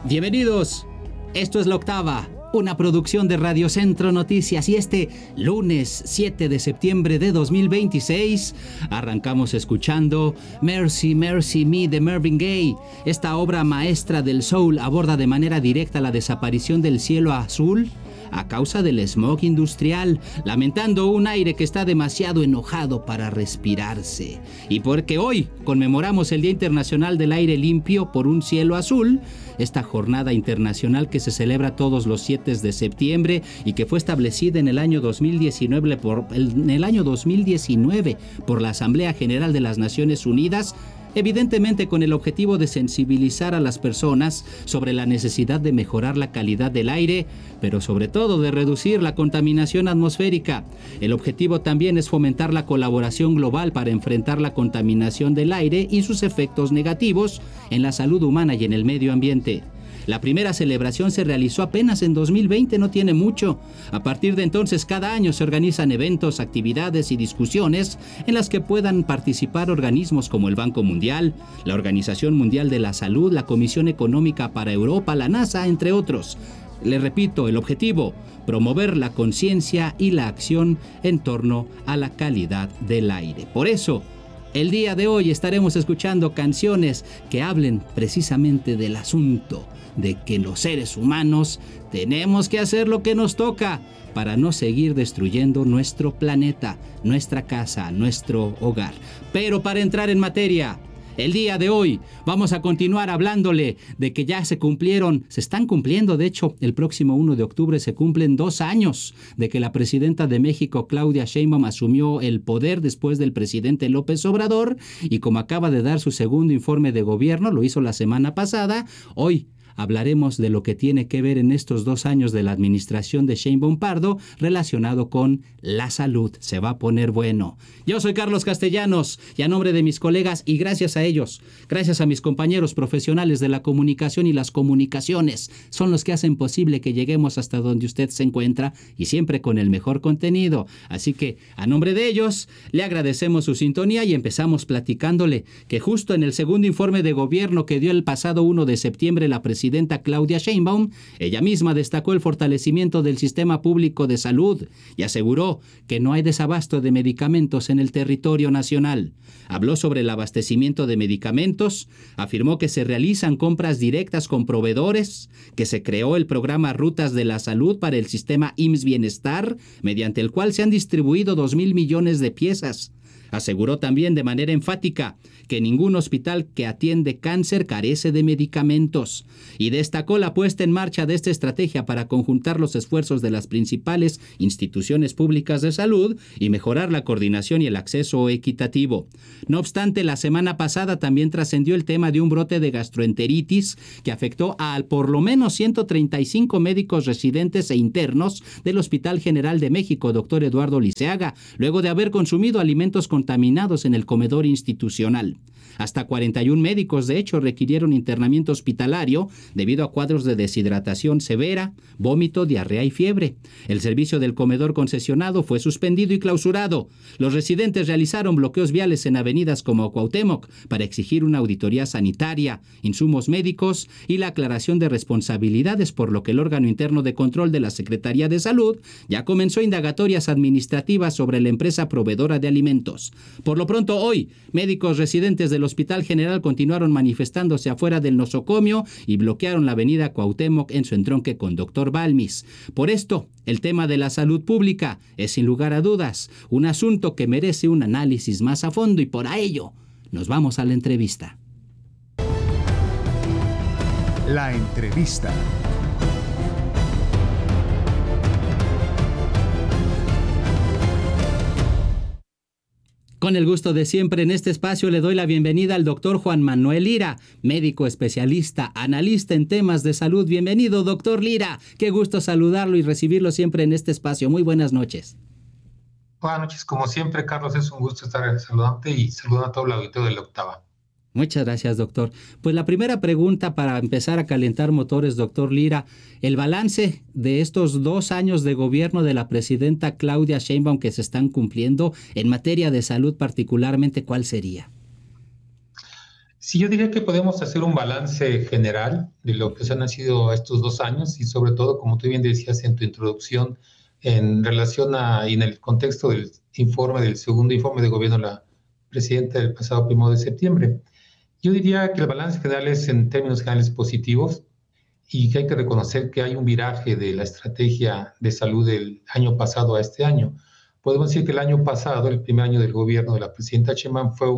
Bienvenidos. Esto es La Octava, una producción de Radio Centro Noticias, y este lunes 7 de septiembre de 2026 arrancamos escuchando Mercy, Mercy Me de Marvin Gaye. Esta obra maestra del soul aborda de manera directa la desaparición del cielo azul a causa del smog industrial, lamentando un aire que está demasiado enojado para respirarse. Y porque hoy conmemoramos el Día Internacional del Aire Limpio por un Cielo Azul, esta jornada internacional que se celebra todos los 7 de septiembre y que fue establecida en el año 2019 por la Asamblea General de las Naciones Unidas, evidentemente con el objetivo de sensibilizar a las personas sobre la necesidad de mejorar la calidad del aire, pero sobre todo de reducir la contaminación atmosférica. El objetivo también es fomentar la colaboración global para enfrentar la contaminación del aire y sus efectos negativos en la salud humana y en el medio ambiente. La primera celebración se realizó apenas en 2020, no tiene mucho. A partir de entonces, cada año se organizan eventos, actividades y discusiones en las que puedan participar organismos como el Banco Mundial, la Organización Mundial de la Salud, la Comisión Económica para Europa, la NASA, entre otros. Les repito, el objetivo: promover la conciencia y la acción en torno a la calidad del aire. Por eso, el día de hoy estaremos escuchando canciones que hablen precisamente del asunto de que los seres humanos tenemos que hacer lo que nos toca para no seguir destruyendo nuestro planeta, nuestra casa, nuestro hogar. Pero para entrar en materia, el día de hoy vamos a continuar hablándole de que ya se están cumpliendo, de hecho, el próximo 1 de octubre se cumplen 2 años de que la presidenta de México, Claudia Sheinbaum, asumió el poder después del presidente López Obrador, y como acaba de dar su segundo informe de gobierno, lo hizo la semana pasada, hoy hablaremos de lo que tiene que ver en estos 2 años de la administración de Sheinbaum Pardo relacionado con la salud. Se va a poner bueno. Yo soy Carlos Castellanos y a nombre de mis colegas y gracias a ellos, gracias a mis compañeros profesionales de la comunicación y las comunicaciones, son los que hacen posible que lleguemos hasta donde usted se encuentra y siempre con el mejor contenido. Así que a nombre de ellos le agradecemos su sintonía y empezamos platicándole que justo en el segundo informe de gobierno que dio el pasado 1 de septiembre la presidenta Claudia Sheinbaum, ella misma destacó el fortalecimiento del sistema público de salud y aseguró que no hay desabasto de medicamentos en el territorio nacional. Habló sobre el abastecimiento de medicamentos, afirmó que se realizan compras directas con proveedores, que se creó el programa Rutas de la Salud para el sistema IMSS Bienestar, mediante el cual se han distribuido 2,000 millones de piezas. Aseguró también de manera enfática que ningún hospital que atiende cáncer carece de medicamentos y destacó la puesta en marcha de esta estrategia para conjuntar los esfuerzos de las principales instituciones públicas de salud y mejorar la coordinación y el acceso equitativo. No obstante, la semana pasada también trascendió el tema de un brote de gastroenteritis que afectó a por lo menos 135 médicos residentes e internos del Hospital General de México, doctor Eduardo Liceaga, luego de haber consumido alimentos contaminados en el comedor institucional. Hasta 41 médicos, de hecho, requirieron internamiento hospitalario debido a cuadros de deshidratación severa, vómito, diarrea y fiebre. El servicio del comedor concesionado fue suspendido y clausurado. Los residentes realizaron bloqueos viales en avenidas como Cuauhtémoc para exigir una auditoría sanitaria, insumos médicos y la aclaración de responsabilidades, por lo que el órgano interno de control de la Secretaría de Salud ya comenzó indagatorias administrativas sobre la empresa proveedora de alimentos. Por lo pronto, hoy, médicos residentes del Hospital General continuaron manifestándose afuera del nosocomio y bloquearon la avenida Cuauhtémoc en su entronque con Dr. Balmis. Por esto, el tema de la salud pública es sin lugar a dudas un asunto que merece un análisis más a fondo, y por ello nos vamos a la entrevista. La entrevista. Con el gusto de siempre, en este espacio le doy la bienvenida al doctor Juan Manuel Lira, médico especialista, analista en temas de salud. Bienvenido, doctor Lira. Qué gusto saludarlo y recibirlo siempre en este espacio. Muy buenas noches. Buenas noches, como siempre, Carlos, es un gusto estar saludante y saludando a todo el auditorio de La Octava. Muchas gracias, doctor. Pues la primera pregunta para empezar a calentar motores, doctor Lira, el balance de estos 2 años de gobierno de la presidenta Claudia Sheinbaum que se están cumpliendo en materia de salud particularmente, ¿cuál sería? Sí, yo diría que podemos hacer un balance general de lo que se han sido estos 2 años y sobre todo, como tú bien decías en tu introducción, en relación y en el contexto del segundo informe de gobierno de la presidenta del pasado 1 de septiembre. Yo diría que el balance general es en términos generales positivos y que hay que reconocer que hay un viraje de la estrategia de salud del año pasado a este año. Podemos decir que el año pasado, el primer año del gobierno de la presidenta Sheinbaum, fue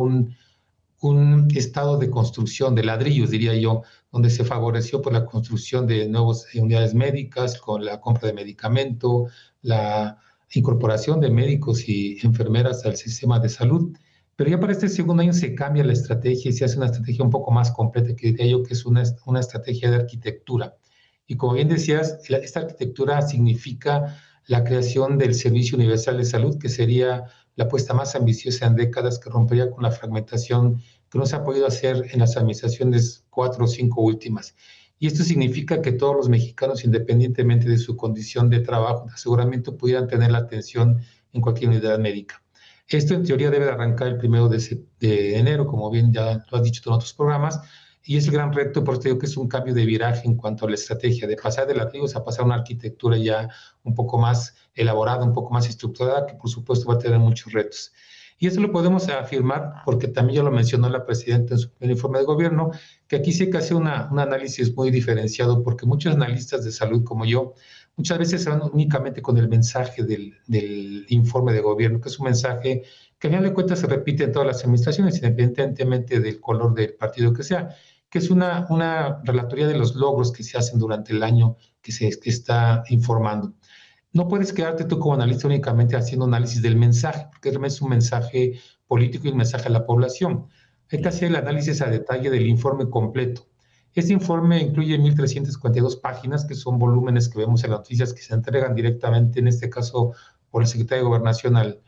un estado de construcción de ladrillos, diría yo, donde se favoreció por la construcción de nuevas unidades médicas, con la compra de medicamento, la incorporación de médicos y enfermeras al sistema de salud. Pero ya para este segundo año se cambia la estrategia y se hace una estrategia un poco más completa, que diría yo que es una estrategia de arquitectura. Y como bien decías, esta arquitectura significa la creación del Servicio Universal de Salud, que sería la apuesta más ambiciosa en décadas, que rompería con la fragmentación que no se ha podido hacer en las administraciones 4 o 5 últimas. Y esto significa que todos los mexicanos, independientemente de su condición de trabajo, de aseguramiento, pudieran tener la atención en cualquier unidad médica. Esto en teoría debe de arrancar el 1 de enero, como bien ya lo has dicho tú en otros programas, y es el gran reto, por eso digo que es un cambio de viraje en cuanto a la estrategia, de pasar de ladrillos a pasar a una arquitectura ya un poco más elaborada, un poco más estructurada, que por supuesto va a tener muchos retos. Y eso lo podemos afirmar porque también ya lo mencionó la presidenta en su primer informe de gobierno, que aquí sí hay que hacer un análisis muy diferenciado, porque muchos analistas de salud como yo, muchas veces se van únicamente con el mensaje del informe de gobierno, que es un mensaje que a final de cuentas se repite en todas las administraciones, independientemente del color del partido que sea, que es una relatoría de los logros que se hacen durante el año que se está informando. No puedes quedarte tú como analista únicamente haciendo análisis del mensaje, porque realmente es un mensaje político y un mensaje a la población. Hay que hacer el análisis a detalle del informe completo. Este informe incluye 1.342 páginas, que son volúmenes que vemos en las noticias que se entregan directamente, en este caso, por el secretario de Gobernación a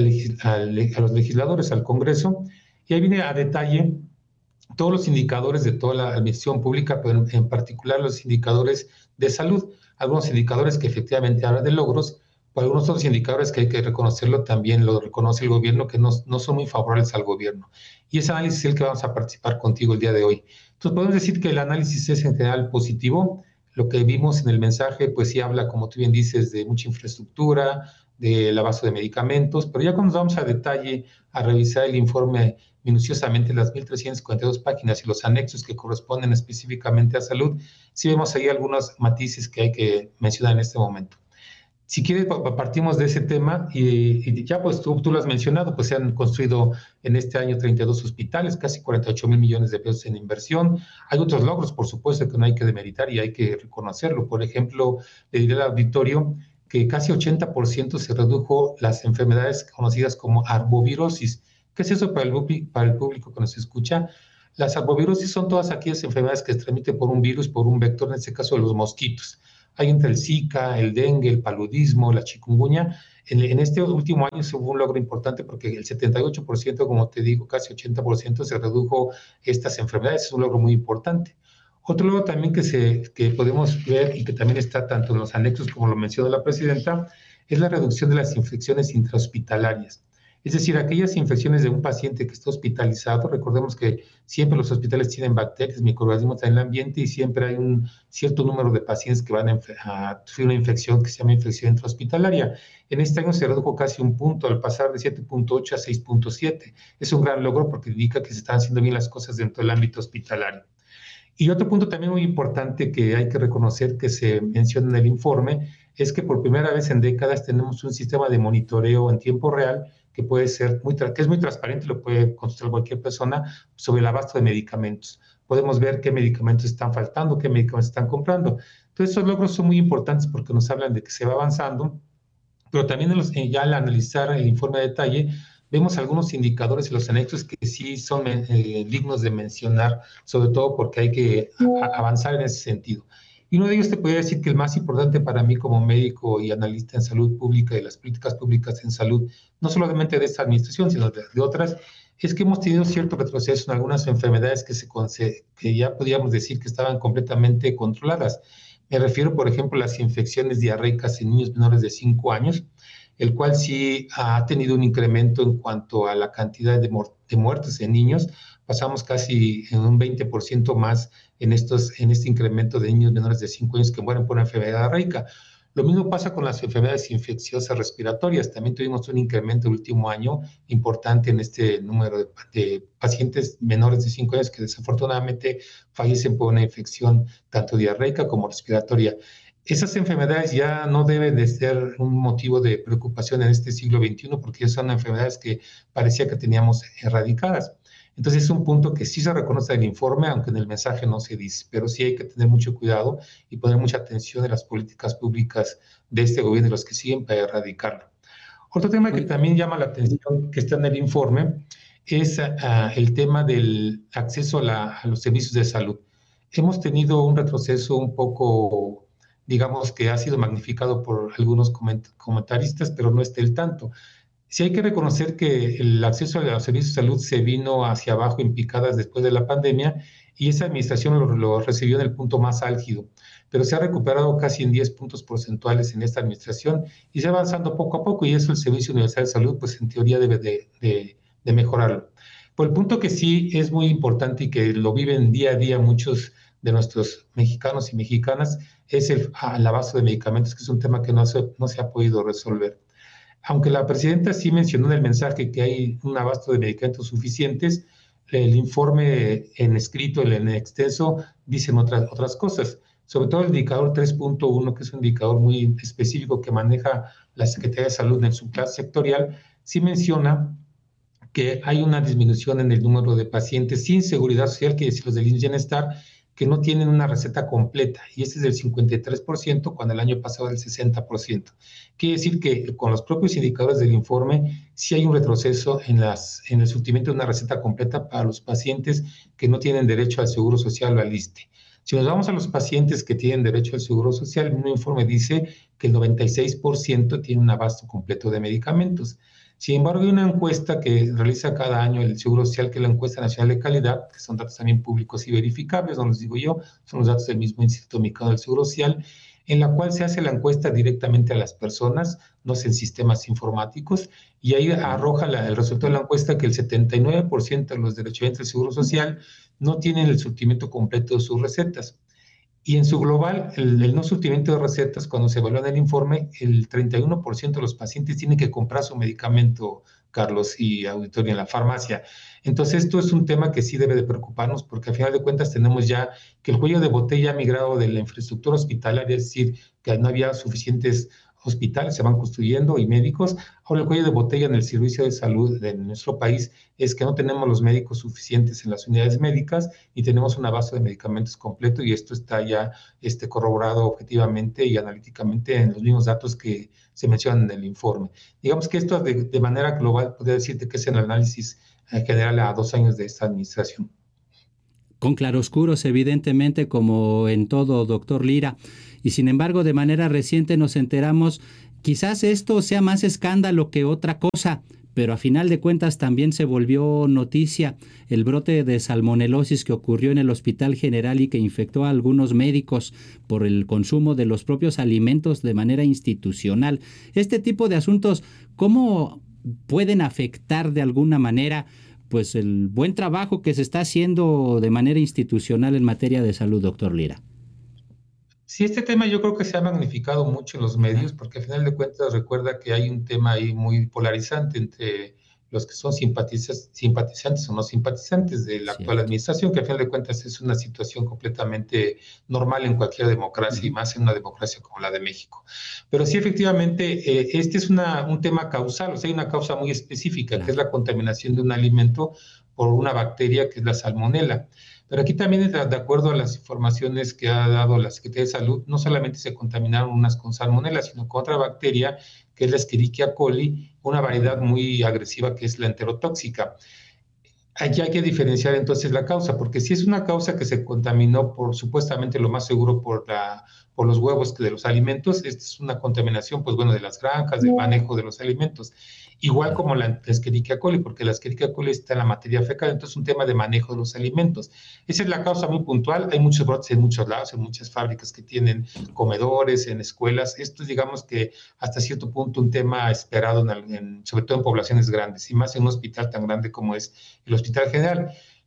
los legisladores, al Congreso, y ahí viene a detalle todos los indicadores de toda la administración pública, pero en particular los indicadores de salud, algunos indicadores que efectivamente hablan de logros, pero algunos otros indicadores que hay que reconocerlo también lo reconoce el gobierno, que no son muy favorables al gobierno. Y ese análisis es el que vamos a participar contigo el día de hoy. Entonces podemos decir que el análisis es en general positivo. Lo que vimos en el mensaje, pues sí habla, como tú bien dices, de mucha infraestructura, del abasto de medicamentos, pero ya cuando nos vamos a detalle a revisar el informe minuciosamente, las 1.342 páginas y los anexos que corresponden específicamente a salud, sí vemos ahí algunos matices que hay que mencionar en este momento. Si quieres, partimos de ese tema y ya pues tú lo has mencionado, pues se han construido en este año 32 hospitales, casi 48,000 millones de pesos en inversión. Hay otros logros, por supuesto, que no hay que demeritar y hay que reconocerlo. Por ejemplo, le diré al auditorio que casi 80% se redujo las enfermedades conocidas como arbovirosis. ¿Qué es eso para el público que nos escucha? Las arbovirosis son todas aquellas enfermedades que se transmiten por un virus, por un vector, en este caso los mosquitos. Hay entre el Zika, el dengue, el paludismo, la chikungunya. En este último año se hubo un logro importante porque el 78%, como te digo, casi 80% se redujo estas enfermedades. Es un logro muy importante. Otro logro también que podemos ver y que también está tanto en los anexos como lo mencionó la presidenta, es la reducción de las infecciones intrahospitalarias. Es decir, aquellas infecciones de un paciente que está hospitalizado, recordemos que siempre los hospitales tienen bacterias, microorganismos en el ambiente y siempre hay un cierto número de pacientes que van a sufrir una infección que se llama infección intrahospitalaria. En este año se redujo casi un punto al pasar de 7,8 a 6,7. Es un gran logro porque indica que se están haciendo bien las cosas dentro del ámbito hospitalario. Y otro punto también muy importante que hay que reconocer que se menciona en el informe es que por primera vez en décadas tenemos un sistema de monitoreo en tiempo real que puede ser que es muy transparente, lo puede consultar cualquier persona sobre el abasto de medicamentos. Podemos ver qué medicamentos están faltando, qué medicamentos están comprando. Entonces, estos logros son muy importantes porque nos hablan de que se va avanzando, pero también ya al analizar el informe a detalle, vemos algunos indicadores en los anexos que sí son dignos de mencionar, sobre todo porque hay que avanzar en ese sentido. Y uno de ellos te podría decir que el más importante para mí como médico y analista en salud pública y las políticas públicas en salud, no solamente de esta administración, sino de otras, es que hemos tenido cierto retroceso en algunas enfermedades que ya podríamos decir que estaban completamente controladas. Me refiero, por ejemplo, a las infecciones diarreicas en niños menores de 5 años, el cual sí ha tenido un incremento en cuanto a la cantidad de muertes en niños, pasamos casi en un 20% más en este incremento de niños menores de 5 años que mueren por una enfermedad diarreica. Lo mismo pasa con las enfermedades infecciosas respiratorias. También tuvimos un incremento el último año importante en este número de pacientes menores de 5 años que desafortunadamente fallecen por una infección tanto diarreica como respiratoria. Esas enfermedades ya no deben de ser un motivo de preocupación en este siglo XXI porque ya son enfermedades que parecía que teníamos erradicadas. Entonces es un punto que sí se reconoce en el informe, aunque en el mensaje no se dice, pero sí hay que tener mucho cuidado y poner mucha atención en las políticas públicas de este gobierno y los que siguen para erradicarlo. Otro tema que también llama la atención, que está en el informe, es el tema del acceso a los servicios de salud. Hemos tenido un retroceso un poco, digamos, que ha sido magnificado por algunos comentaristas, pero no es del tanto. Sí hay que reconocer que el acceso a los servicios de salud se vino hacia abajo en picadas después de la pandemia y esa administración lo recibió en el punto más álgido, pero se ha recuperado casi en 10 puntos porcentuales en esta administración y se va avanzando poco a poco y eso el Servicio Universal de Salud pues en teoría debe de mejorarlo. Por el punto que sí es muy importante y que lo viven día a día muchos de nuestros mexicanos y mexicanas es el abasto de medicamentos, que es un tema que no se ha podido resolver. Aunque la presidenta sí mencionó en el mensaje que hay un abasto de medicamentos suficientes, el informe en escrito, en extenso, dicen otras cosas. Sobre todo el indicador 3.1, que es un indicador muy específico que maneja la Secretaría de Salud en su plan sectorial, sí menciona que hay una disminución en el número de pacientes sin seguridad social, que es los del bienestar, que no tienen una receta completa, y este es del 53%, cuando el año pasado era el 60%. Quiere decir que con los propios indicadores del informe, sí hay un retroceso en el surtimiento de una receta completa para los pacientes que no tienen derecho al Seguro Social o al ISSSTE. Si nos vamos a los pacientes que tienen derecho al Seguro Social, el mismo informe dice que el 96% tiene un abasto completo de medicamentos. Sin embargo, hay una encuesta que realiza cada año el Seguro Social, que es la Encuesta Nacional de Calidad, que son datos también públicos y verificables, no los digo yo, son los datos del mismo Instituto Mexicano del Seguro Social, en la cual se hace la encuesta directamente a las personas, no es en sistemas informáticos, y ahí arroja el resultado de la encuesta que el 79% de los derechohabientes del Seguro Social no tienen el surtimiento completo de sus recetas. Y en su global, el no surtimiento de recetas, cuando se evalúa en el informe, el 31% de los pacientes tienen que comprar su medicamento, Carlos y auditorio, en la farmacia. Entonces, esto es un tema que sí debe de preocuparnos, porque al final de cuentas tenemos ya que el cuello de botella ha migrado de la infraestructura hospitalaria, es decir, que no había suficientes hospitales, se van construyendo y médicos. Ahora el cuello de botella en el servicio de salud de nuestro país es que no tenemos los médicos suficientes en las unidades médicas y tenemos un abasto de medicamentos completo, y esto está ya corroborado objetivamente y analíticamente en los mismos datos que se mencionan en el informe. Digamos que esto de manera global podría decirte que es el análisis general a 2 años de esta administración. Con claroscuros, evidentemente, como en todo, doctor Lira. Y sin embargo, de manera reciente nos enteramos, quizás esto sea más escándalo que otra cosa, pero a final de cuentas también se volvió noticia el brote de salmonelosis que ocurrió en el Hospital General y que infectó a algunos médicos por el consumo de los propios alimentos de manera institucional. Este tipo de asuntos, ¿cómo pueden afectar de alguna manera pues el buen trabajo que se está haciendo de manera institucional en materia de salud, doctor Lira? Sí, este tema yo creo que se ha magnificado mucho en los medios, porque al final de cuentas recuerda que hay un tema ahí muy polarizante entre los que son simpatizantes o no simpatizantes de la actual Cierto. administración, que al final de cuentas es una situación completamente normal en cualquier democracia y Uh-huh. más en una democracia como la de México. Pero sí, efectivamente, este es un tema causal, o sea, hay una causa muy específica, que es Claro. la contaminación de un alimento por una bacteria que es la salmonela. Pero aquí también, de acuerdo a las informaciones que ha dado la Secretaría de Salud, no solamente se contaminaron unas con salmonela, sino con otra bacteria, que es la Escherichia coli, una variedad muy agresiva que es la enterotóxica. Aquí hay que diferenciar entonces la causa, porque si es una causa que se contaminó por supuestamente lo más seguro por los huevos de los alimentos, esta es una contaminación, pues bueno, de las granjas, del manejo de los alimentos. Igual Claro. como la Escherichia coli, porque la Escherichia coli está en la materia fecal, entonces es un tema de manejo de los alimentos. Esa es la causa muy puntual. Hay muchos brotes en muchos lados, en muchas fábricas que tienen comedores, en escuelas. Esto es, digamos que hasta cierto punto un tema esperado, sobre todo en poblaciones grandes, y más en un hospital tan grande como es el Hospital General.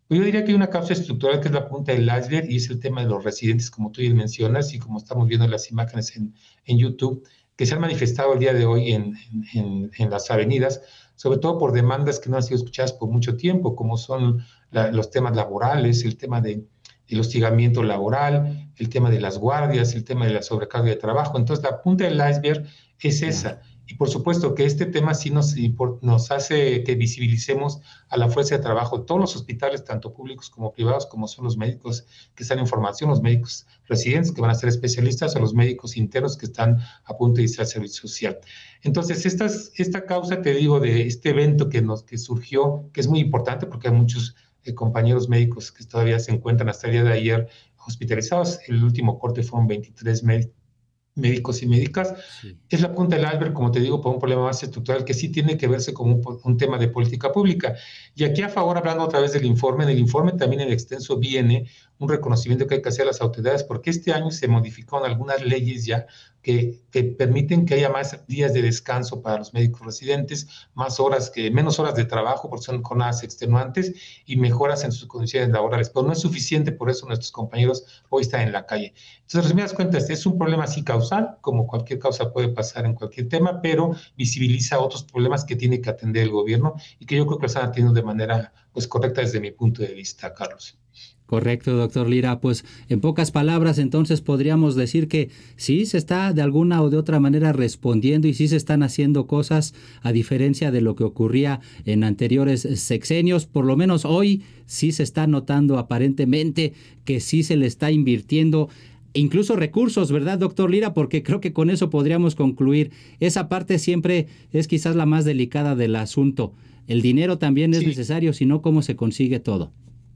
Pues yo diría que hay una causa estructural que es la punta del iceberg y es el tema de los residentes, como tú bien mencionas y como estamos viendo en las imágenes en YouTube, que se han manifestado el día de hoy en las avenidas, sobre todo por demandas que no han sido escuchadas por mucho tiempo, como son los temas laborales, el tema del hostigamiento laboral, el tema de las guardias, el tema de la sobrecarga de trabajo. Entonces, la punta del iceberg es esa. Claro. Y por supuesto que este tema sí nos hace que visibilicemos a la fuerza de trabajo. Todos los hospitales, tanto públicos como privados, como son los médicos que están en formación, los médicos residentes que van a ser especialistas, o los médicos internos que están a punto de irse al servicio social. Entonces, esta causa, te digo, de este evento que surgió, que es muy importante porque hay muchos compañeros médicos que todavía se encuentran hasta el día de ayer hospitalizados. El último corte fueron 23 médicos y médicas, Sí. es la punta del iceberg, como te digo, por un problema más estructural que sí tiene que verse como un tema de política pública. Y aquí a favor, hablando otra vez del informe, en el informe también en el extenso viene un reconocimiento que hay que hacer a las autoridades, porque este año se modificaron algunas leyes ya que permiten que haya más días de descanso para los médicos residentes, menos horas de trabajo, porque son jornadas extenuantes, y mejoras en sus condiciones laborales. Pero no es suficiente, por eso nuestros compañeros hoy están en la calle. Entonces, resumidas cuentas, es un problema así causal, como cualquier causa puede pasar en cualquier tema, pero visibiliza otros problemas que tiene que atender el gobierno y que yo creo que lo están atendiendo de manera pues correcta desde mi punto de vista, Carlos. Correcto, doctor Lira. Pues en pocas palabras, entonces podríamos decir que sí se está de alguna o de otra manera respondiendo y sí se están haciendo cosas a diferencia de lo que ocurría en anteriores sexenios. Por lo menos hoy sí se está notando aparentemente que sí se le está invirtiendo incluso recursos, ¿verdad, doctor Lira? Porque creo que con eso podríamos concluir. Esa parte siempre es quizás la más delicada del asunto. El dinero también es necesario, si no, ¿cómo se consigue todo?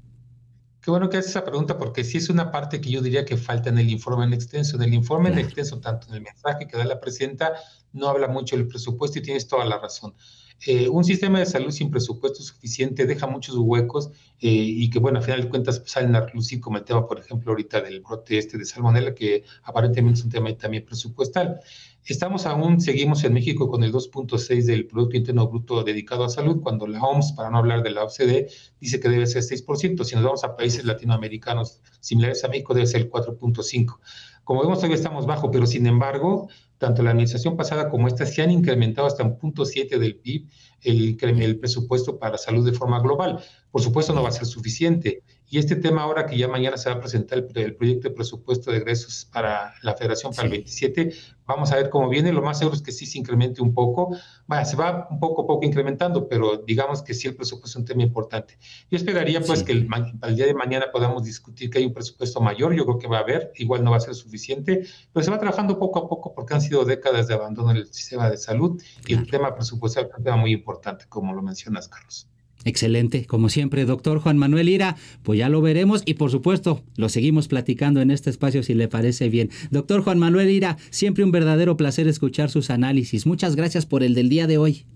Qué bueno que haces esa pregunta porque sí es una parte que yo diría que falta en el informe en extenso. En el informe en Claro. extenso, tanto en el mensaje que da la presidenta, no habla mucho del presupuesto y tienes toda la razón. Un sistema de salud sin presupuesto suficiente deja muchos huecos y que, bueno, a final de cuentas pues, salen a relucir como el tema, por ejemplo, ahorita del brote de salmonela, que aparentemente es un tema también presupuestal. Seguimos en México con el 2.6 del Producto Interno Bruto dedicado a salud, cuando la OMS, para no hablar de la OCDE, dice que debe ser 6%. Si nos vamos a países latinoamericanos similares a México, debe ser el 4.5%. Como vemos, todavía estamos bajo, pero sin embargo, tanto la administración pasada como esta se han incrementado hasta un 0.7 del PIB el presupuesto para salud de forma global. Por supuesto, no va a ser suficiente. Y este tema ahora que ya mañana se va a presentar el proyecto de presupuesto de egresos para la Federación para el Sí. 27, vamos a ver cómo viene. Lo más seguro es que sí se incremente un poco. Se va un poco a poco incrementando, pero digamos que sí el presupuesto es un tema importante. Yo esperaría pues Sí. que el día de mañana podamos discutir que hay un presupuesto mayor. Yo creo que va a haber, igual no va a ser suficiente, pero se va trabajando poco a poco porque han sido décadas de abandono en el sistema de salud y el Claro. tema presupuestal es un tema muy importante, como lo mencionas, Carlos. Excelente, como siempre, doctor Juan Manuel Lira, pues ya lo veremos y por supuesto lo seguimos platicando en este espacio si le parece bien. Doctor Juan Manuel Lira, siempre un verdadero placer escuchar sus análisis. Muchas gracias por el del día de hoy.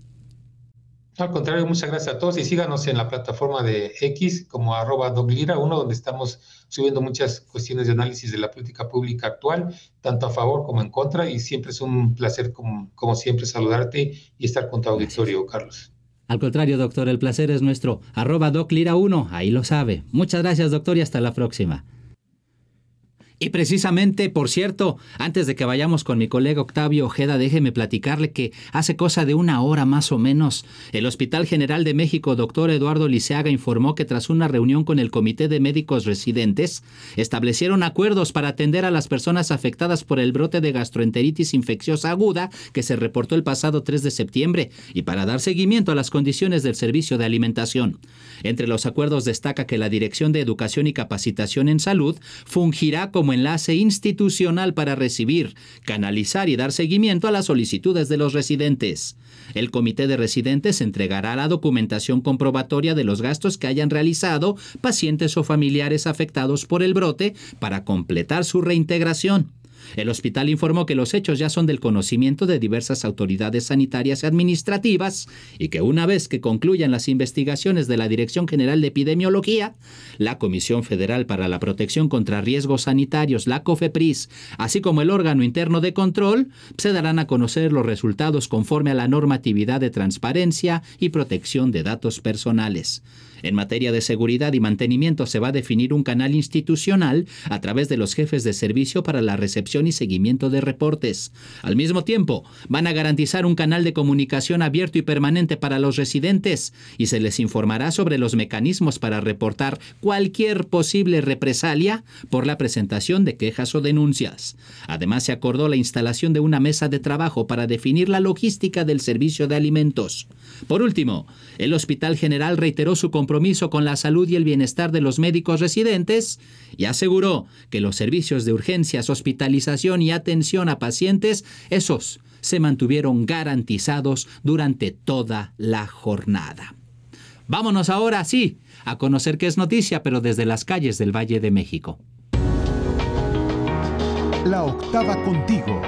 Al contrario, muchas gracias a todos y síganos en la plataforma de X como @doglira1, donde estamos subiendo muchas cuestiones de análisis de la política pública actual, tanto a favor como en contra, y siempre es un placer, como siempre, saludarte y estar con tu Gracias. auditorio, Carlos. Al contrario, doctor, el placer es nuestro. @doclira1, ahí lo sabe. Muchas gracias, doctor, y hasta la próxima. Y precisamente, por cierto, antes de que vayamos con mi colega Octavio Ojeda, déjeme platicarle que hace cosa de una hora más o menos, el Hospital General de México, doctor Eduardo Liceaga, informó que tras una reunión con el Comité de Médicos Residentes, establecieron acuerdos para atender a las personas afectadas por el brote de gastroenteritis infecciosa aguda que se reportó el pasado 3 de septiembre y para dar seguimiento a las condiciones del servicio de alimentación. Entre los acuerdos destaca que la Dirección de Educación y Capacitación en Salud fungirá como enlace institucional para recibir, canalizar y dar seguimiento a las solicitudes de los residentes. El Comité de Residentes entregará la documentación comprobatoria de los gastos que hayan realizado pacientes o familiares afectados por el brote para completar su reintegración. El hospital informó que los hechos ya son del conocimiento de diversas autoridades sanitarias y administrativas y que una vez que concluyan las investigaciones de la Dirección General de Epidemiología, la Comisión Federal para la Protección contra Riesgos Sanitarios, la COFEPRIS, así como el órgano interno de control, se darán a conocer los resultados conforme a la normatividad de transparencia y protección de datos personales. En materia de seguridad y mantenimiento se va a definir un canal institucional a través de los jefes de servicio para la recepción y seguimiento de reportes. Al mismo tiempo, van a garantizar un canal de comunicación abierto y permanente para los residentes y se les informará sobre los mecanismos para reportar cualquier posible represalia por la presentación de quejas o denuncias. Además, se acordó la instalación de una mesa de trabajo para definir la logística del servicio de alimentos. Por último, el Hospital General reiteró su compromiso con la salud y el bienestar de los médicos residentes y aseguró que los servicios de urgencias, hospitalización y atención a pacientes, esos se mantuvieron garantizados durante toda la jornada. Vámonos ahora, sí, a conocer qué es noticia, pero desde las calles del Valle de México. La octava contigo.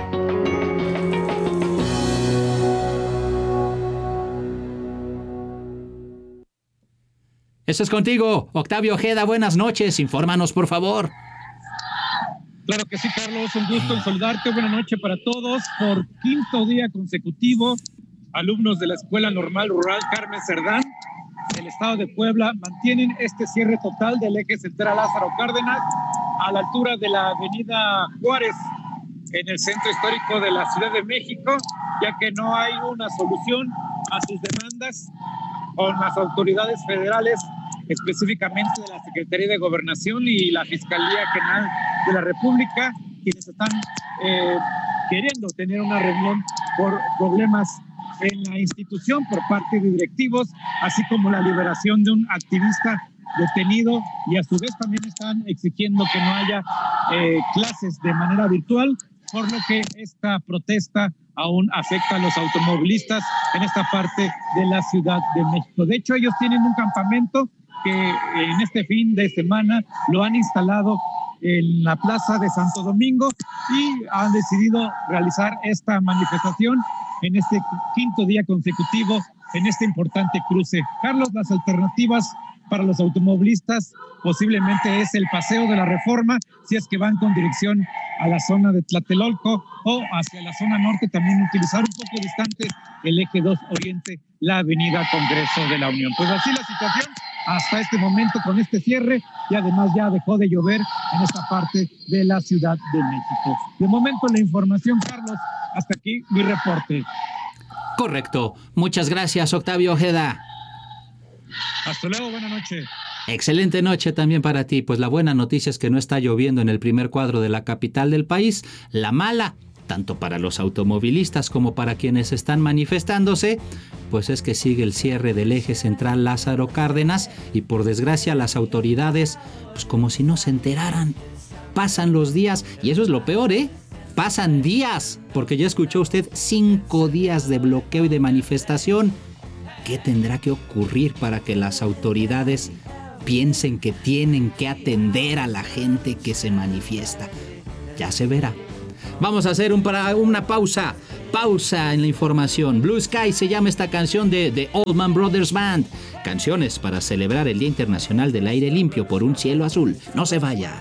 Eso es contigo, Octavio Ojeda. Buenas noches, infórmanos, por favor. Claro que sí, Carlos, un gusto en saludarte. Buenas noches para todos. Por quinto día consecutivo, alumnos de la Escuela Normal Rural Carmen Cerdán del estado de Puebla mantienen este cierre total del eje central Lázaro Cárdenas a la altura de la avenida Juárez en el centro histórico de la Ciudad de México, ya que no hay una solución a sus demandas con las autoridades federales, específicamente de la Secretaría de Gobernación y la Fiscalía General de la República, quienes están queriendo tener una reunión por problemas en la institución por parte de directivos, así como la liberación de un activista detenido, y a su vez también están exigiendo que no haya clases de manera virtual, por lo que esta protesta aún afecta a los automovilistas en esta parte de la Ciudad de México. De hecho, ellos tienen un campamento que en este fin de semana lo han instalado en la Plaza de Santo Domingo y han decidido realizar esta manifestación en este quinto día consecutivo en este importante cruce. Carlos, las alternativas para los automovilistas posiblemente es el Paseo de la Reforma, si es que van con dirección a la zona de Tlatelolco, o hacia la zona norte también utilizar un poco distante el eje 2 Oriente, la avenida Congreso de la Unión. Pues así la situación hasta este momento con este cierre, y además ya dejó de llover en esta parte de la Ciudad de México. De momento la información, Carlos, hasta aquí mi reporte. Correcto. Muchas gracias, Octavio Ojeda. Hasta luego, buena noche. Excelente noche también para ti. Pues la buena noticia es que no está lloviendo en el primer cuadro de la capital del país. La mala, tanto para los automovilistas como para quienes están manifestándose, pues es que sigue el cierre del eje central Lázaro Cárdenas y por desgracia las autoridades, pues como si no se enteraran. Pasan los días y eso es lo peor, ¿eh? Pasan días, porque ya escuchó usted 5 días de bloqueo y de manifestación. ¿Qué tendrá que ocurrir para que las autoridades piensen que tienen que atender a la gente que se manifiesta? Ya se verá. Vamos a hacer una pausa. Pausa en la información. Blue Sky se llama esta canción de The Allman Brothers Band. Canciones para celebrar el Día Internacional del Aire Limpio por un cielo azul. No se vaya.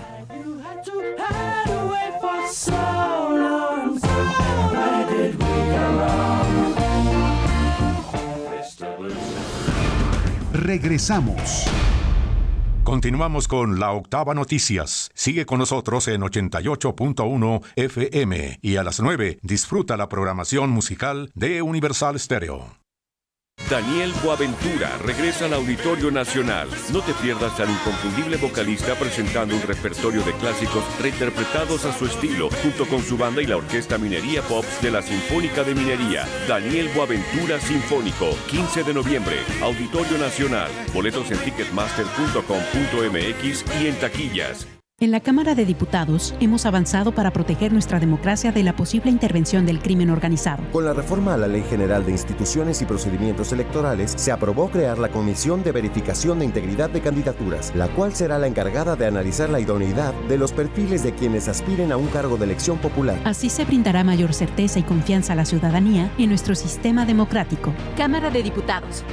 Regresamos. Continuamos con La Octava Noticias. Sigue con nosotros en 88.1 FM y a las 9 disfruta la programación musical de Universal Stereo. Daniel Boaventura regresa al Auditorio Nacional. No te pierdas al inconfundible vocalista presentando un repertorio de clásicos reinterpretados a su estilo, junto con su banda y la Orquesta Minería Pops de la Sinfónica de Minería. Daniel Boaventura Sinfónico, 15 de noviembre, Auditorio Nacional. Boletos en ticketmaster.com.mx y en taquillas. En la Cámara de Diputados hemos avanzado para proteger nuestra democracia de la posible intervención del crimen organizado. Con la reforma a la Ley General de Instituciones y Procedimientos Electorales, se aprobó crear la Comisión de Verificación de Integridad de Candidaturas, la cual será la encargada de analizar la idoneidad de los perfiles de quienes aspiren a un cargo de elección popular. Así se brindará mayor certeza y confianza a la ciudadanía en nuestro sistema democrático. Cámara de Diputados,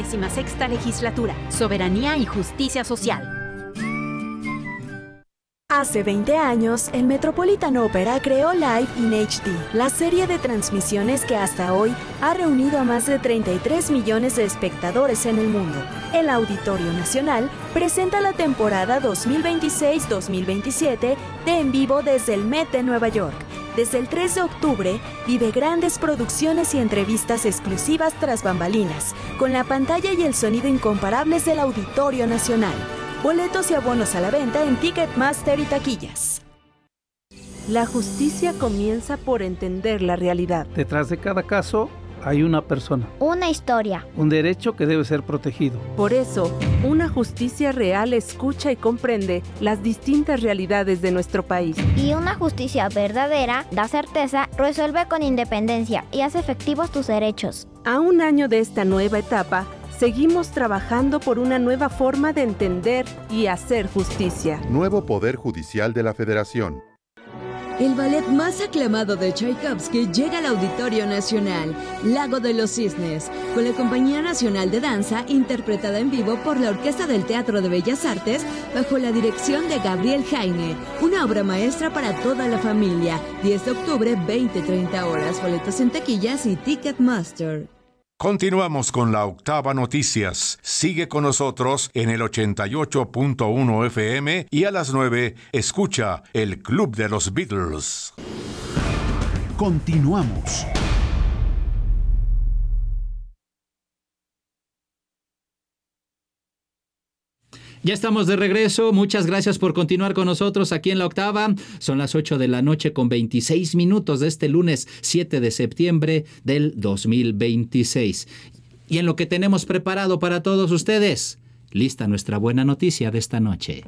66ª Legislatura, Soberanía y Justicia Social. Hace 20 años, el Metropolitan Opera creó Live in HD, la serie de transmisiones que hasta hoy ha reunido a más de 33 millones de espectadores en el mundo. El Auditorio Nacional presenta la temporada 2026-2027 de En Vivo desde el Met de Nueva York. Desde el 3 de octubre, vive grandes producciones y entrevistas exclusivas tras bambalinas, con la pantalla y el sonido incomparables del Auditorio Nacional. Boletos y abonos a la venta en Ticketmaster y taquillas. La justicia comienza por entender la realidad. Detrás de cada caso hay una persona. Una historia. Un derecho que debe ser protegido. Por eso, una justicia real escucha y comprende las distintas realidades de nuestro país. Y una justicia verdadera da certeza, resuelve con independencia y hace efectivos tus derechos. A un año de esta nueva etapa, seguimos trabajando por una nueva forma de entender y hacer justicia. Nuevo Poder Judicial de la Federación. El ballet más aclamado de Tchaikovsky llega al Auditorio Nacional, Lago de los Cisnes, con la Compañía Nacional de Danza interpretada en vivo por la Orquesta del Teatro de Bellas Artes bajo la dirección de Gabriel Jaime. Una obra maestra para toda la familia. 10 de octubre, 20-30 horas. Boletos en taquillas y Ticketmaster. Continuamos con la Octava Noticias. Sigue con nosotros en el 88.1 FM y a las 9 escucha el Club de los Beatles. Continuamos. Ya estamos de regreso. Muchas gracias por continuar con nosotros aquí en La Octava. Son las 8 de la noche con 26 minutos de este lunes 7 de septiembre del 2026. Y en lo que tenemos preparado para todos ustedes, lista nuestra buena noticia de esta noche.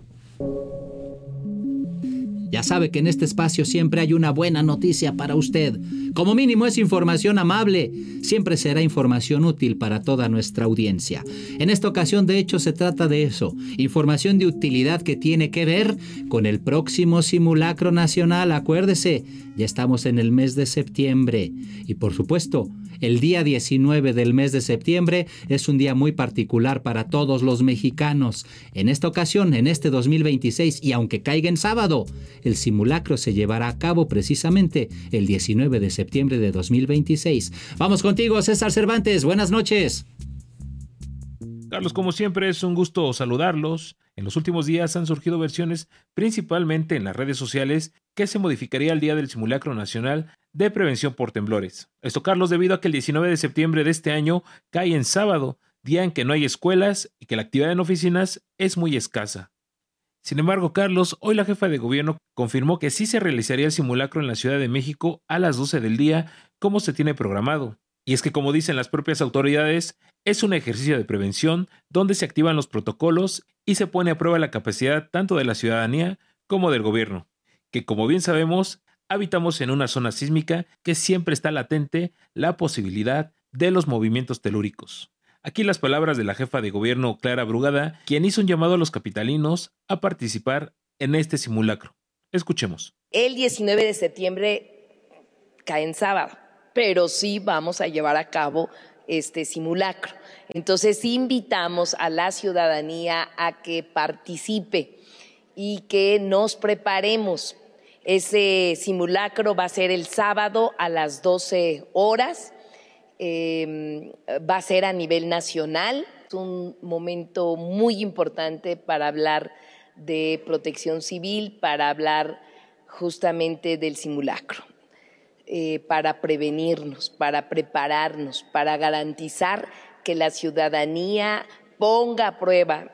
Ya sabe que en este espacio siempre hay una buena noticia para usted. Como mínimo es información amable. Siempre será información útil para toda nuestra audiencia. En esta ocasión, de hecho, se trata de eso. Información de utilidad que tiene que ver con el próximo simulacro nacional. Acuérdese, ya estamos en el mes de septiembre. Y por supuesto, el día 19 del mes de septiembre es un día muy particular para todos los mexicanos. En esta ocasión, en este 2026, y aunque caiga en sábado, el simulacro se llevará a cabo precisamente el 19 de septiembre de 2026. Vamos contigo, César Cervantes. Buenas noches. Carlos, como siempre, es un gusto saludarlos. En los últimos días han surgido versiones, principalmente en las redes sociales, que se modificaría el día del simulacro nacional de prevención por temblores. Esto, Carlos, debido a que el 19 de septiembre de este año cae en sábado, día en que no hay escuelas y que la actividad en oficinas es muy escasa. Sin embargo, Carlos, hoy la jefa de gobierno confirmó que sí se realizaría el simulacro en la Ciudad de México a las 12 del día, como se tiene programado. Y es que, como dicen las propias autoridades, es un ejercicio de prevención donde se activan los protocolos y se pone a prueba la capacidad tanto de la ciudadanía como del gobierno, que, como bien sabemos, habitamos en una zona sísmica que siempre está latente la posibilidad de los movimientos telúricos. Aquí las palabras de la jefa de gobierno Clara Brugada, quien hizo un llamado a los capitalinos a participar en este simulacro. Escuchemos. El 19 de septiembre cae en sábado, pero sí vamos a llevar a cabo este simulacro. Entonces invitamos a la ciudadanía a que participe y que nos preparemos. Ese simulacro va a ser el sábado a las 12 horas. Va a ser a nivel nacional. Es un momento muy importante para hablar de protección civil, para hablar justamente del simulacro, para prevenirnos, para prepararnos, para garantizar que la ciudadanía ponga a prueba